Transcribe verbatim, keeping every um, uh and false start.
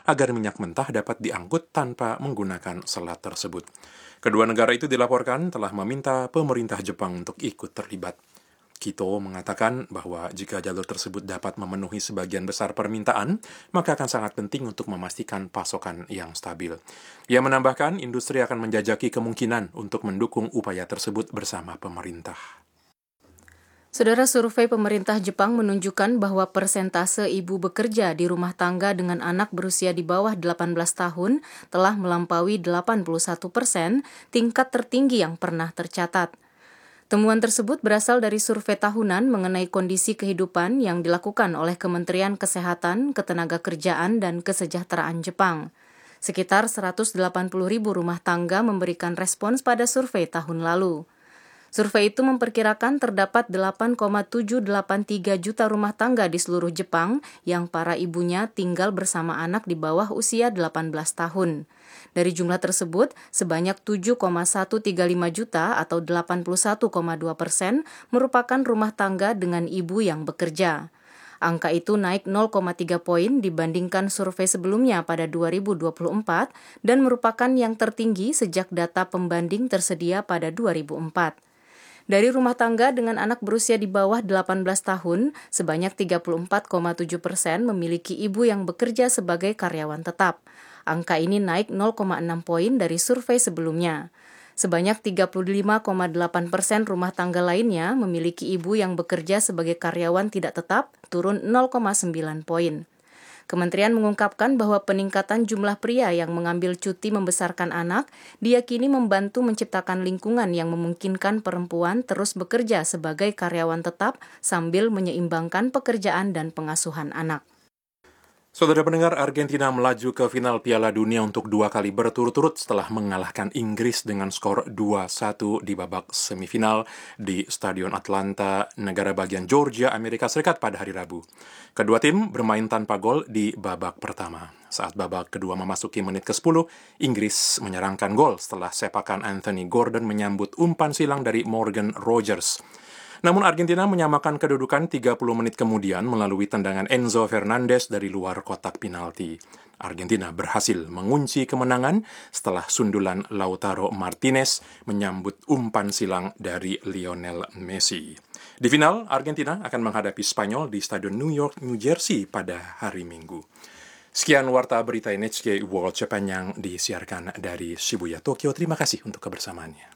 agar minyak mentah dapat diangkut tanpa menggunakan selat tersebut. Kedua negara itu dilaporkan telah meminta pemerintah Jepang untuk ikut terlibat. Kito mengatakan bahwa jika jalur tersebut dapat memenuhi sebagian besar permintaan, maka akan sangat penting untuk memastikan pasokan yang stabil. Ia menambahkan industri akan menjajaki kemungkinan untuk mendukung upaya tersebut bersama pemerintah. Saudara, survei pemerintah Jepang menunjukkan bahwa persentase ibu bekerja di rumah tangga dengan anak berusia di bawah delapan belas tahun telah melampaui delapan puluh satu persen, tingkat tertinggi yang pernah tercatat. Temuan tersebut berasal dari survei tahunan mengenai kondisi kehidupan yang dilakukan oleh Kementerian Kesehatan, Ketenagakerjaan, dan Kesejahteraan Jepang. Sekitar seratus delapan puluh ribu rumah tangga memberikan respons pada survei tahun lalu. Survei itu memperkirakan terdapat delapan koma tujuh delapan tiga juta rumah tangga di seluruh Jepang yang para ibunya tinggal bersama anak di bawah usia delapan belas tahun. Dari jumlah tersebut, sebanyak tujuh koma satu tiga lima juta atau delapan puluh satu koma dua persen merupakan rumah tangga dengan ibu yang bekerja. Angka itu naik nol koma tiga poin dibandingkan survei sebelumnya pada dua ribu dua puluh empat dan merupakan yang tertinggi sejak data pembanding tersedia pada dua ribu empat. Dari rumah tangga dengan anak berusia di bawah delapan belas tahun, sebanyak tiga puluh empat koma tujuh persen memiliki ibu yang bekerja sebagai karyawan tetap. Angka ini naik nol koma enam poin dari survei sebelumnya. Sebanyak tiga puluh lima koma delapan persen rumah tangga lainnya memiliki ibu yang bekerja sebagai karyawan tidak tetap, turun nol koma sembilan poin. Kementerian mengungkapkan bahwa peningkatan jumlah pria yang mengambil cuti membesarkan anak diyakini membantu menciptakan lingkungan yang memungkinkan perempuan terus bekerja sebagai karyawan tetap sambil menyeimbangkan pekerjaan dan pengasuhan anak. Saudara pendengar, Argentina melaju ke final Piala Dunia untuk dua kali berturut-turut setelah mengalahkan Inggris dengan skor dua satu di babak semifinal di Stadion Atlanta, negara bagian Georgia, Amerika Serikat pada hari Rabu. Kedua tim bermain tanpa gol di babak pertama. Saat babak kedua memasuki menit ke sepuluh, Inggris menyerangkan gol setelah sepakan Anthony Gordon menyambut umpan silang dari Morgan Rogers. Namun Argentina menyamakan kedudukan tiga puluh menit kemudian melalui tendangan Enzo Fernandez dari luar kotak penalti. Argentina berhasil mengunci kemenangan setelah sundulan Lautaro Martinez menyambut umpan silang dari Lionel Messi. Di final, Argentina akan menghadapi Spanyol di Stadion New York, New Jersey pada hari Minggu. Sekian Warta Berita N H K World Japan yang disiarkan dari Shibuya, Tokyo. Terima kasih untuk kebersamaannya.